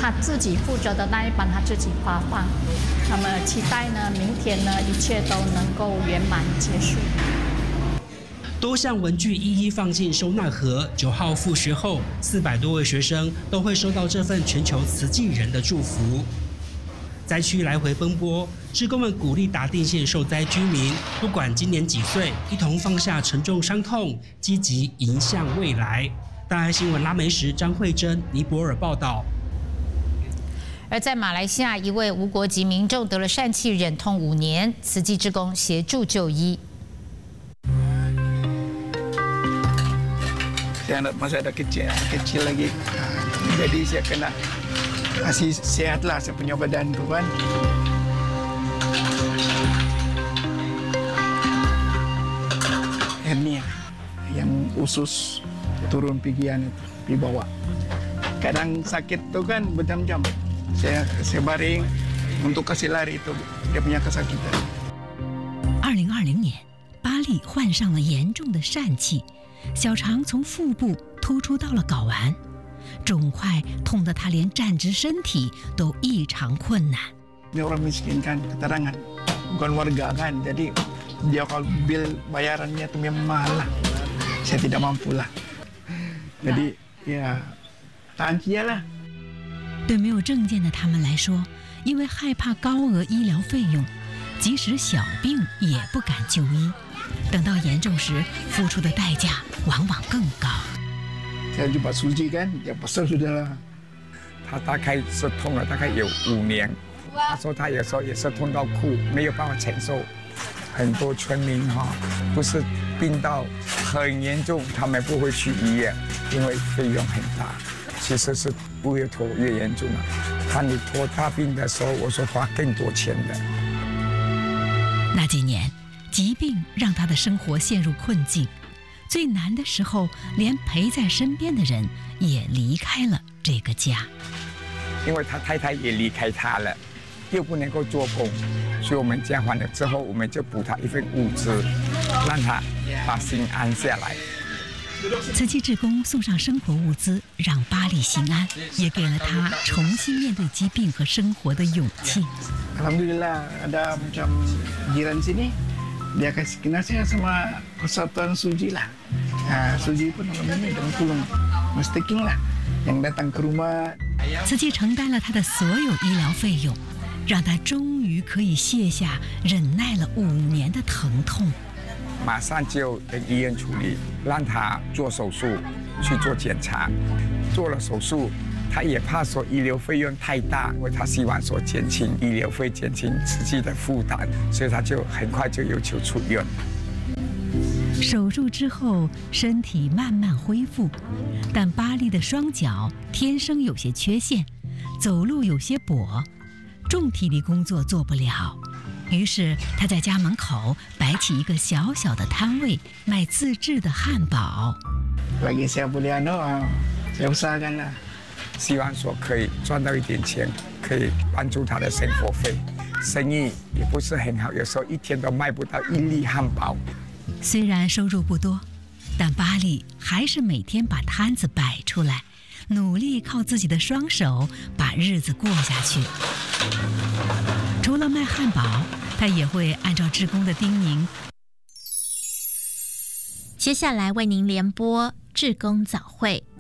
他自己负责的那一班他自己发放。那么期待呢，明天呢一切都能够圆满结束。 多项文具一一放进收纳盒，9号复学后，400多位学生都会收到这份全球慈济人的祝福。灾区来回奔波，志工们鼓励达定县受灾居民，不管今年几岁，一同放下沉重伤痛，积极迎向未来。大爱新闻拉梅什、张慧珍、尼泊尔报道。 而在马来西亚，一位无国籍民众得了疝气，忍痛5年，慈济志工协助就医。 Saya anak masa ada kecil lagi, jadi saya kena masih sehat lah saya punya badan tu kan. Hernia yang usus turun pigian itu di bawah. Kadang sakit tu kan berjam-jam. Saya baring untuk kasih lari itu dia punya kesakitan. 2020年，巴利患上了严重的疝气。小肠从腹部突出到了睾丸，肿块痛得他连站直身体都异常困难。 Ini orang miskin kan, keterangan, bukan warga kan, jadi dia kalau bil bayarannya itu memang mahal lah, saya tidak mampu lah, jadi ya tahan saja lah。 对没有证件的他们来说，因为害怕高额医疗费用，即使小病也不敢就医。等到严重时，付出的代价往往更高。 Saya jumpa Suji kan, dia pasal sudah， 他大概是痛了大概有5年。他说他有时候也是痛到哭，没有办法承受。很多村民不是病到很严重，他们不会去医院，因为费用很大。其实是越拖越严重了。看你拖大病的时候，我说花更多钱的。 那几年，疾病让他的生活陷入困境。最难的时候，连陪在身边的人也离开了这个家。 因为他太太也离开他了，又不能够做工，所以我们交换了之后，我们就补他一份物资，让他把心安下来。 慈济志工送上生活物资，让巴利心安，也给了他重新面对疾病和生活的勇气。 Alhamdulillah ada macam jiran sini.Dia kasih kenal saya sama persatuan Suji lah. Suji pun alhamdulillah dan tolong Masteking lah yang datang ke rumah. 慈济承担了他的所有医疗费用，让他终于可以卸下忍耐了5年的疼痛。 马上就跟医院处理，让他做手术，去做检查。做了手术，他也怕说医疗费用太大，因为他希望说减轻医疗费，减轻自己的负担，所以他就很快就要求出院。 手术之后，身体慢慢恢复，但巴利的双脚天生有些缺陷，走路有些跛，重体力工作做不了。于是他在家门口摆起一个小小的摊位，卖自制的汉堡。 Lagi saya boleh saya usahakan lah。 希望说可以赚到一点钱，可以帮助他的生活费。生意也不是很好，有时候一天都卖不到1粒汉堡。 虽然收入不多，但巴利还是每天把摊子摆出来，努力靠自己的双手把日子过下去。除了卖汉堡，他也会按照志工的叮咛。 接下来为您联播志工早会。